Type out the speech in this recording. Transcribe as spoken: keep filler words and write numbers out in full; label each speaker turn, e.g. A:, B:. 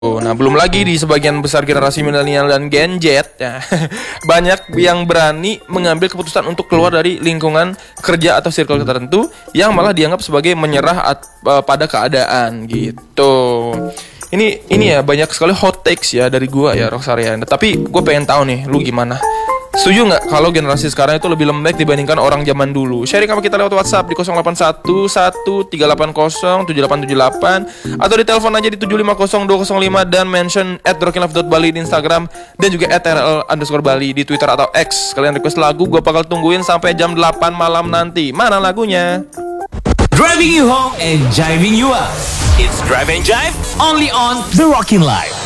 A: Nah, belum lagi di sebagian besar generasi milenial dan Gen Z ya, banyak yang berani mengambil keputusan untuk keluar dari lingkungan kerja atau circle tertentu yang malah dianggap sebagai menyerah at, uh, pada keadaan gitu. Ini ini ya banyak sekali hot takes ya dari gua ya Roxarian. Tapi gue pengen tahu nih, lu gimana? Setuju nggak kalau generasi sekarang itu lebih lembek dibandingkan orang zaman dulu? Sharing sama kita lewat WhatsApp di nol delapan satu satu tiga delapan nol tujuh delapan tujuh delapan atau di telepon aja di tujuh lima nol dua nol lima dan mention at rockinlife dot bali di Instagram dan juga at rl underscore bali di Twitter atau X. Kalian request lagu, gue bakal tungguin sampai jam delapan malam nanti. Mana lagunya?
B: Driving you home and jiving you up. It's Drive and Jive only on The Rockin' Life.